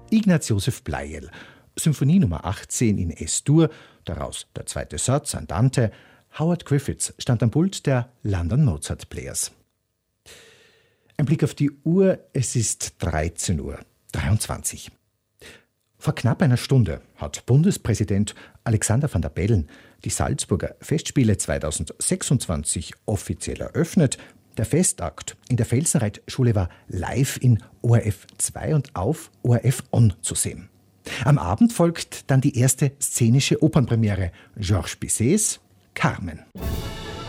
Ignaz Joseph Pleyel. Symphonie Nummer 18 in S-Dur, daraus der zweite Satz Andante. Howard Griffiths stand am Pult der London Mozart Players. Ein Blick auf die Uhr, es ist 13:23 Uhr. Vor knapp einer Stunde hat Bundespräsident Alexander Van der Bellen die Salzburger Festspiele 2026 offiziell eröffnet. Der Festakt in der Felsenreitschule war live in ORF 2 und auf ORF On zu sehen. Am Abend folgt dann die erste szenische Opernpremiere Georges Bizets Carmen.